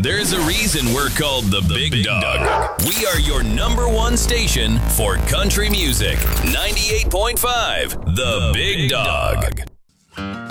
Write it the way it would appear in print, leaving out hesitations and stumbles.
There's a reason we're called the Big Dog. We are your number one station for country music. 98.5, The Big Dog.